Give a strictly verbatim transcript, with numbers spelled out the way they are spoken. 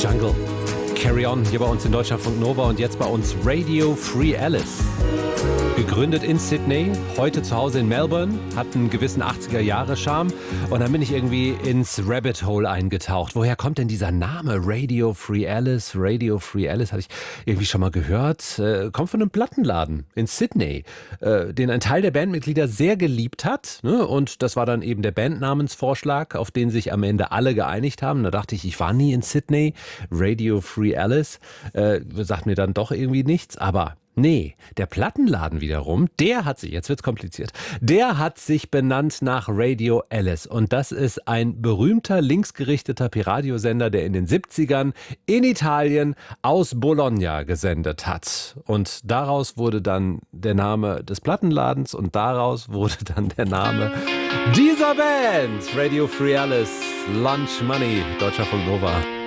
Jungle. Carry On hier bei uns in Deutschlandfunk Nova und jetzt bei uns Radio Free Alice. Gegründet in Sydney, heute zu Hause in Melbourne, hat einen gewissen achtziger-Jahre-Charme und dann bin ich irgendwie ins Rabbit Hole eingetaucht. Woher kommt denn dieser Name Radio Free Alice? Radio Free Alice hatte ich irgendwie schon mal gehört. Äh, kommt von einem Plattenladen in Sydney, äh, den ein Teil der Bandmitglieder sehr geliebt hat. Ne? Und das war dann eben der Bandnamensvorschlag, auf den sich am Ende alle geeinigt haben. Da dachte ich, ich war nie in Sydney. Radio Free Alice äh, sagt mir dann doch irgendwie nichts, aber nee, der Plattenladen wiederum, der hat sich, jetzt wird's kompliziert, der hat sich benannt nach Radio Alice. Und das ist ein berühmter linksgerichteter Piradiosender, der in den siebzigern in Italien aus Bologna gesendet hat. Und daraus wurde dann der Name des Plattenladens und daraus wurde dann der Name dieser Band. Radio Free Alice, Lunch Money, Deutschlandfunk Nova.